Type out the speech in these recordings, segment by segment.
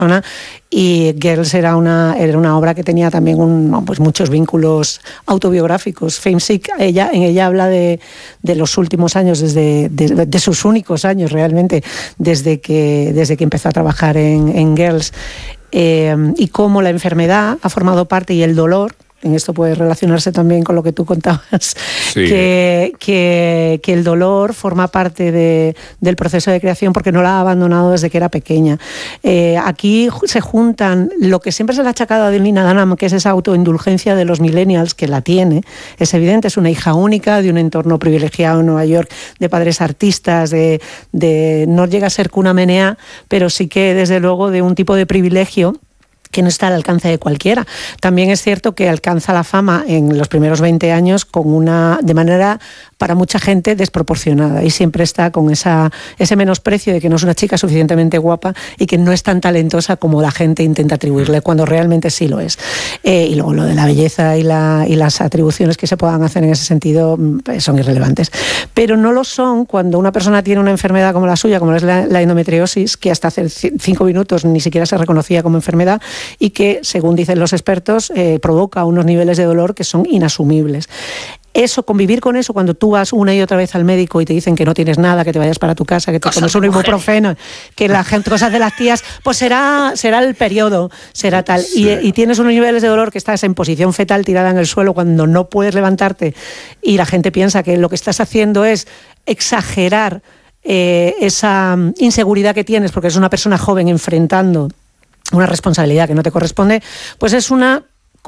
y Girls era una obra que tenía también pues muchos vínculos autobiográficos. Famesick, en ella habla de los últimos años, de sus únicos años realmente, desde que empezó a trabajar en Girls, y cómo la enfermedad ha formado parte, y el dolor. En esto puede relacionarse también con lo que tú contabas, sí. que el dolor forma parte del proceso de creación porque no la ha abandonado desde que era pequeña. Aquí se juntan lo que siempre se le ha achacado a Lena Dunham, que es esa autoindulgencia de los millennials, que la tiene, es evidente, es una hija única de un entorno privilegiado en Nueva York, de padres artistas, no llega a ser cuna menea, pero sí que desde luego de un tipo de privilegio que no está al alcance de cualquiera. También es cierto que alcanza la fama en los primeros 20 años de manera para mucha gente desproporcionada, y siempre está con ese menosprecio de que no es una chica suficientemente guapa y que no es tan talentosa como la gente intenta atribuirle, cuando realmente sí lo es. Y luego lo de la belleza y las atribuciones que se puedan hacer en ese sentido son irrelevantes. Pero no lo son cuando una persona tiene una enfermedad como la suya, como es la endometriosis, que hasta hace 5 minutos ni siquiera se reconocía como enfermedad, y que, según dicen los expertos, provoca unos niveles de dolor que son inasumibles. Eso, convivir con eso, cuando tú vas una y otra vez al médico y te dicen que no tienes nada, que te vayas para tu casa, que te tomes un ibuprofeno, que la gente, cosas de las tías, pues será el periodo, será tal. Sí. Y tienes unos niveles de dolor que estás en posición fetal tirada en el suelo cuando no puedes levantarte, y la gente piensa que lo que estás haciendo es exagerar esa inseguridad que tienes porque es una persona joven enfrentando una responsabilidad que no te corresponde, pues es una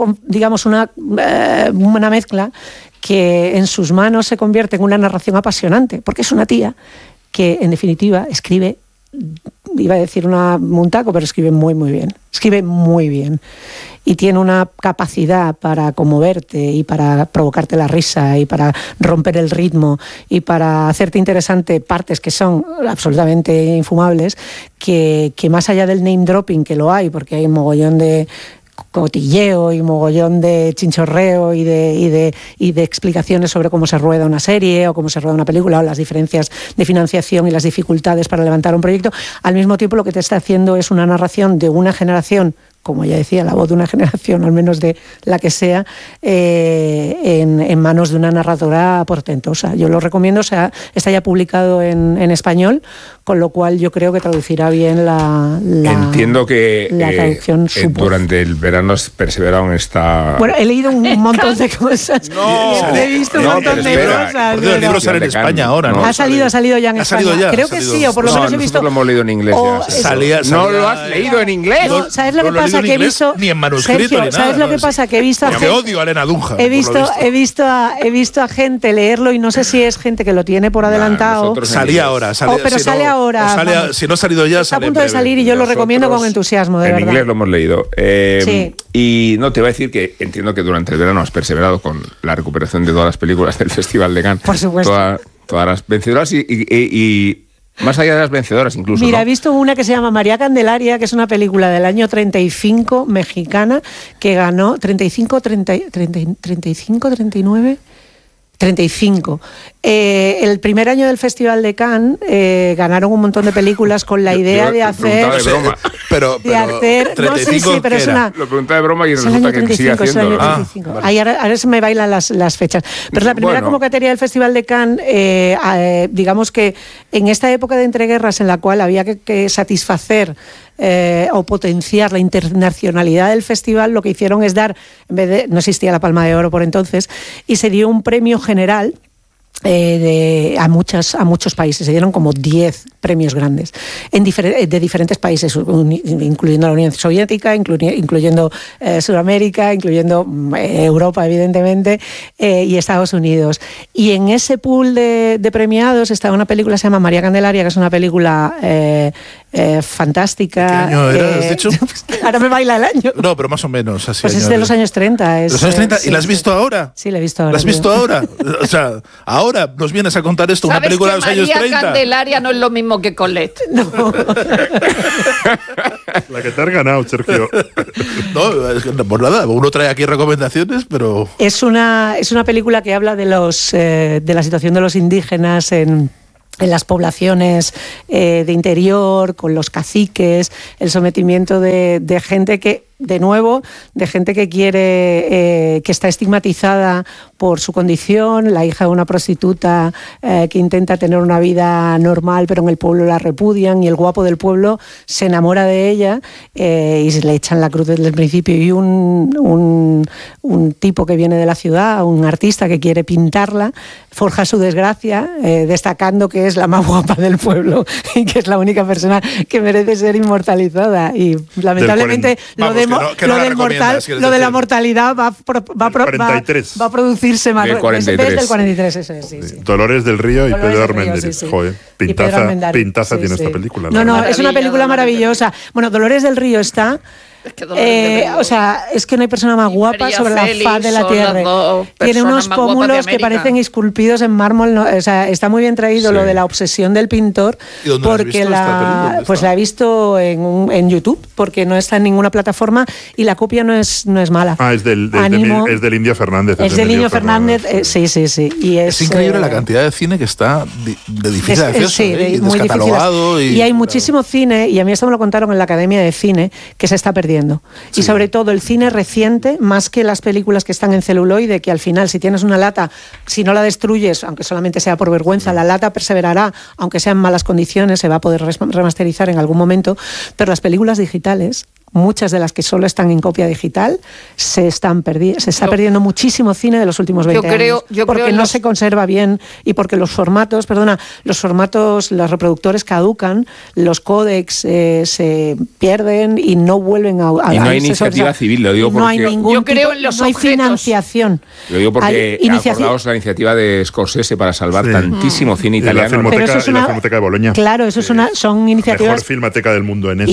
mezcla que en sus manos se convierte en una narración apasionante, porque es una tía que, en definitiva, escribe, iba a decir un taco, pero escribe muy, muy bien. Escribe muy bien. Y tiene una capacidad para conmoverte y para provocarte la risa y para romper el ritmo y para hacerte interesante partes que son absolutamente infumables, que más allá del name dropping, que lo hay, porque hay un mogollón de cotilleo y mogollón de chinchorreo y de explicaciones sobre cómo se rueda una serie o cómo se rueda una película, o las diferencias de financiación y las dificultades para levantar un proyecto. Al mismo tiempo, lo que te está haciendo es una narración de una generación, como ya decía, la voz de una generación, al menos de la que sea, en manos de una narradora portentosa. Yo lo recomiendo, está ya publicado en español, con lo cual yo creo que traducirá bien la Entiendo que la traducción durante el verano has perseverado en esta... Bueno, he leído un montón de cosas. He visto un montón de cosas. Los libros salen en España ahora, ¿no? Ha salido ya en España. Creo que sí, o por lo menos he visto... Nosotros lo hemos leído en inglés ya. ¿No lo has leído en inglés? ¿Sabes lo que pasa? Que he visto... Ni en manuscrito, Sergio, ni nada. ¿sabes lo que pasa? Que he visto a gente... odio a Elena Dunham. He visto a gente leerlo, y no sé si es gente que lo tiene por adelantado. Salía ahora. Pero sale ahora. Si no ha salido ya, está a punto de salir, y yo lo recomiendo con entusiasmo, de verdad. En inglés lo hemos leído. Sí. Y no, te voy a decir que entiendo que durante el verano has perseverado con la recuperación de todas las películas del Festival de Cannes. Por supuesto. Todas las vencedoras y más allá de las vencedoras incluso. Mira, ¿no? he visto una que se llama María Candelaria, que es una película del año 35, mexicana, que ganó 35, 39... 35. El primer año del Festival de Cannes ganaron un montón de películas con la idea de hacer... de broma. Pero no sé si, pero es una... Lo preguntaba de broma y resulta que sigue haciendo. Ahora se me bailan las fechas. Pero la primera convocatoria del Festival de Cannes, digamos que en esta época de entreguerras en la cual había que satisfacer o potenciar la internacionalidad del festival, lo que hicieron es dar, en vez de, no existía la Palma de Oro por entonces, y se dio un premio general a muchos países. Se dieron como 10 premios grandes de diferentes países, incluyendo la Unión Soviética, incluyendo Sudamérica, incluyendo Europa, evidentemente, y Estados Unidos. Y en ese pool de premiados estaba una película que se llama María Candelaria, que es una película fantástica. ¿Qué año era, has dicho? Ahora me baila el año. No, pero más o menos. Así pues es de los años 30. ¿Los años 30? ¿Y la has visto ahora? Sí, la he visto ahora. ¿La has visto ahora? O sea, ahora nos vienes a contar esto, una película de los años 30. María Candelaria no es lo mismo que Colette. No. La que te has ganado, Sergio. No, es que, pues nada, uno trae aquí recomendaciones, pero... Es una película que habla de la situación de los indígenas en en las poblaciones de interior, con los caciques, el sometimiento de gente que, de nuevo, de gente que quiere, que está estigmatizada por su condición, la hija de una prostituta que intenta tener una vida normal, pero en el pueblo la repudian, y el guapo del pueblo se enamora de ella y se le echan la cruz desde el principio. Y un tipo que viene de la ciudad, un artista que quiere pintarla, forja su desgracia, destacando que es la más guapa del pueblo y que es la única persona que merece ser inmortalizada. Y lamentablemente lo de la mortalidad va a producirse más. Del 43. Desde el 43, eso es, sí. Dolores del Río y Pedro Armendáriz. Sí. Joder, pintaza tiene esta película. No, es una película maravillosa. Bueno, Dolores del Río está... Es que o sea, es que no hay persona más guapa sobre la faz de la tierra. Tiene unos pómulos que parecen esculpidos en mármol. O sea, está muy bien traído lo de la obsesión del pintor. ¿Y dónde porque la he visto en YouTube, porque no está en ninguna plataforma y la copia no es mala. Es del Indio Fernández. Es del Indio Fernández, sí. Y es increíble la cantidad de cine que está de difícil acceso, y muy descatalogado. Y hay muchísimo cine, y a mí esto me lo contaron en la Academia de Cine, que se está perdiendo. Sí. Y sobre todo el cine reciente, más que las películas que están en celuloide, que al final, si tienes una lata, si no la destruyes, aunque solamente sea por vergüenza, la lata perseverará, aunque sea en malas condiciones, se va a poder remasterizar en algún momento, pero las películas digitales, muchas de las que solo están en copia digital, se está perdiendo muchísimo cine de los últimos 20 años. Porque no se conserva bien y porque los formatos, los reproductores caducan, los códecs se pierden y no vuelven a y no hay iniciativa civil, lo digo porque... No hay ningún creo en los no hay financiación. Lo digo porque acordaos la iniciativa de Scorsese para salvar tantísimo cine italiano. Y la Filmoteca de Boloña. Claro, eso son iniciativas... Mejor filmoteca del mundo en eso.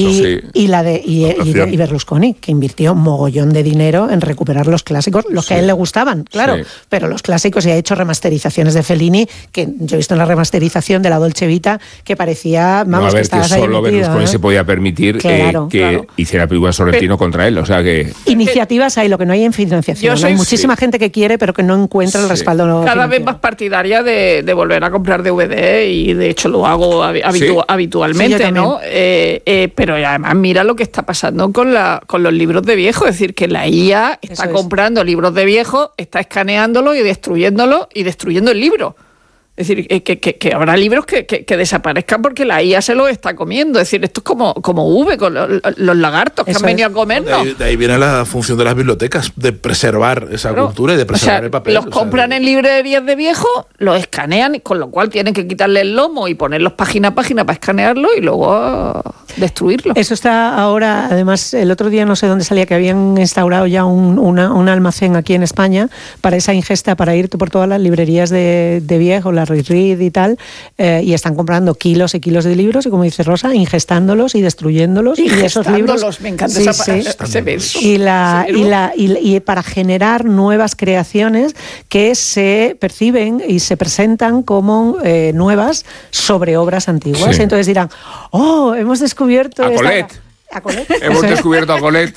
Y Berlusconi, que invirtió mogollón de dinero en recuperar los clásicos, los que a él le gustaban, claro, pero los clásicos, y ha hecho remasterizaciones de Fellini, que yo he visto en la remasterización de la Dolce Vita, que parecía, vamos, que estabas ahí metido, Berlusconi se podía permitir que hiciera películas Sorrentino contra él, o sea que... Iniciativas hay, lo que no hay en financiación. Hay muchísima gente que quiere, pero que no encuentra el respaldo cada financiero. Vez más partidaria de volver a comprar DVD, y de hecho lo hago habitualmente, ¿no? Pero además mira lo que está pasando con los libros de viejo, es decir, que la IA está comprando libros de viejo, está escaneándolos y destruyéndolos y destruyendo el libro. Es decir, que habrá libros que desaparezcan porque la IA se los está comiendo. Es decir, esto es como V con los lagartos que han venido a comernos. De ahí viene la función de las bibliotecas, de preservar esa cultura y de preservar el papel. Los compran en librerías de viejo, los escanean, con lo cual tienen que quitarle el lomo y ponerlos página a página para escanearlo y luego destruirlo. Eso está ahora, además, el otro día no sé dónde salía, que habían instaurado ya un almacén aquí en España para esa ingesta, para ir por todas las librerías de viejo, la Read y tal, y están comprando kilos y kilos de libros, y como dice Rosa, ingestándolos y destruyéndolos, y esos libros, me encanta ese verso. Y para generar nuevas creaciones que se perciben y se presentan como nuevas sobre obras antiguas. Sí. Entonces dirán, hemos descubierto a Colette. Hemos descubierto a Colette.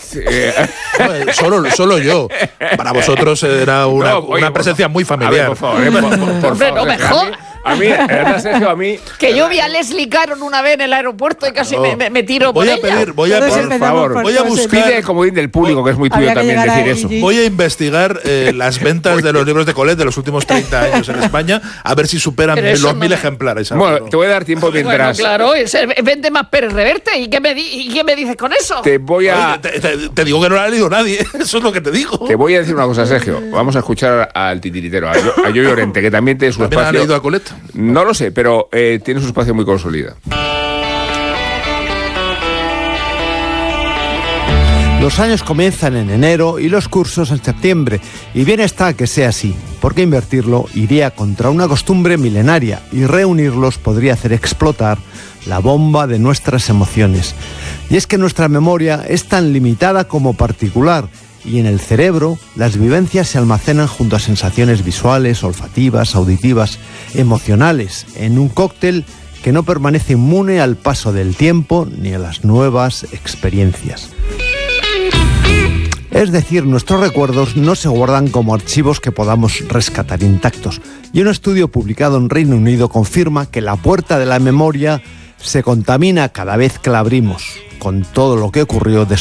Solo yo. Para vosotros era una presencia muy familiar. Por favor, no mejor. A mí, Sergio, a mí... Que yo vi a Leslie Caron una vez en el aeropuerto y casi me tiro por ella. Voy a buscar... Pide el comodín del público, que es muy tuyo también decir eso. Voy a investigar las ventas de los libros de Colette de los últimos 30 años en España, a ver si superan los 1000 ejemplares. Bueno, te voy a dar tiempo mientras... Bueno, claro, vende más Pérez Reverte. ¿Y qué me dices con eso? Te voy a... Te digo que no lo ha leído nadie. Eso es lo que te digo. Te voy a decir una cosa, Sergio. Vamos a escuchar al titiritero, a Yoyo Llorente, que también tiene su espacio. ¿Ha leído a Colette? No lo sé, pero tiene su espacio muy consolidado. Los años comienzan en enero y los cursos en septiembre, y bien está que sea así, porque invertirlo iría contra una costumbre milenaria y reunirlos podría hacer explotar la bomba de nuestras emociones. Y es que nuestra memoria es tan limitada como particular, y en el cerebro las vivencias se almacenan junto a sensaciones visuales, olfativas, auditivas, emocionales, en un cóctel que no permanece inmune al paso del tiempo ni a las nuevas experiencias. Es decir, nuestros recuerdos no se guardan como archivos que podamos rescatar intactos. Y un estudio publicado en Reino Unido confirma que la puerta de la memoria se contamina cada vez que la abrimos, con todo lo que ocurrió después